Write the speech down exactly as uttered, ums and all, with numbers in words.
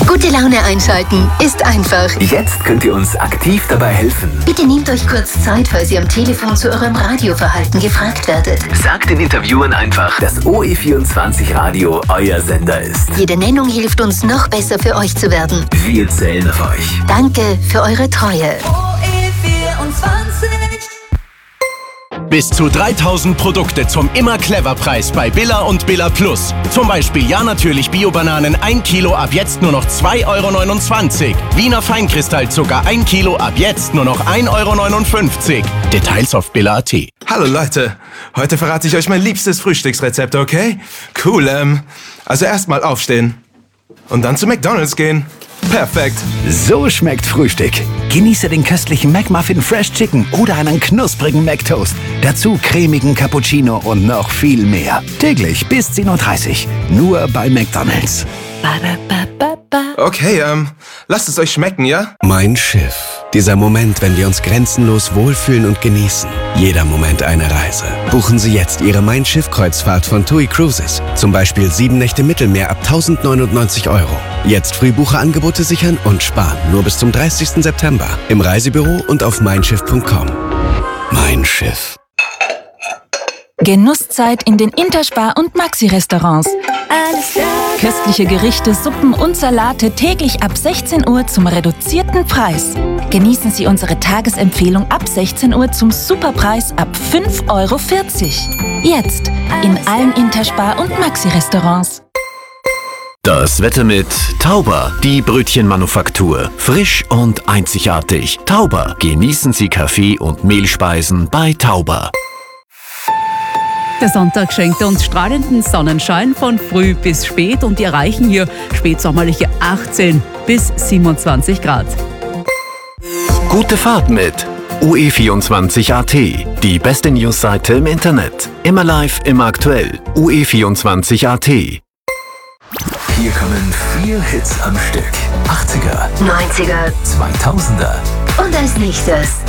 Gute Laune einschalten ist einfach. Jetzt könnt ihr uns aktiv dabei helfen. Bitte nehmt euch kurz Zeit, falls ihr am Telefon zu eurem Radioverhalten gefragt werdet. Sagt den Interviewern einfach, dass O E vierundzwanzig Radio euer Sender ist. Jede Nennung hilft uns, noch besser für euch zu werden. Wir zählen auf euch. Danke für eure Treue. O E vierundzwanzig. Bis zu dreitausend Produkte zum Immer-Clever-Preis bei Billa und Billa Plus. Zum Beispiel Ja natürlich Bio-Bananen ein Kilo ab jetzt nur noch zwei Euro neunundzwanzig. Wiener Feinkristallzucker ein Kilo ab jetzt nur noch ein Euro neunundfünfzig. Details auf billa punkt at. Hallo Leute, heute verrate ich euch mein liebstes Frühstücksrezept, okay? Cool, ähm, also erstmal aufstehen und dann zu McDonald's gehen. Perfekt. So schmeckt Frühstück. Genieße den köstlichen McMuffin Fresh Chicken oder einen knusprigen McToast. Dazu cremigen Cappuccino und noch viel mehr. Täglich bis zehn Uhr dreißig. Nur bei McDonald's. Okay, ähm, lasst es euch schmecken, ja? Mein Schiff. Dieser Moment, wenn wir uns grenzenlos wohlfühlen und genießen. Jeder Moment eine Reise. Buchen Sie jetzt Ihre Mein Schiff-Kreuzfahrt von TUI Cruises. Zum Beispiel sieben Nächte Mittelmeer ab tausendneunundneunzig Euro. Jetzt Frühbucherangebote sichern und sparen. Nur bis zum dreißigsten September. Im Reisebüro und auf mein schiff punkt com. Mein Schiff. Genusszeit in den Interspar- und Maxi-Restaurants. Köstliche Gerichte, Suppen und Salate täglich ab sechzehn Uhr zum reduzierten Preis. Genießen Sie unsere Tagesempfehlung ab sechzehn Uhr zum Superpreis ab fünf Euro vierzig. Jetzt in allen Interspar- und Maxi-Restaurants. Das Wetter mit Tauber, die Brötchenmanufaktur. Frisch und einzigartig. Tauber, genießen Sie Kaffee und Mehlspeisen bei Tauber. Der Sonntag schenkt uns strahlenden Sonnenschein von früh bis spät und wir erreichen hier spätsommerliche achtzehn bis siebenundzwanzig Grad. Gute Fahrt mit O E vierundzwanzig Punkt at. Die beste Newsseite im Internet. Immer live, immer aktuell. O E vierundzwanzig Punkt at. Hier kommen vier Hits am Stück. achtziger, neunziger zweitausender und als nächstes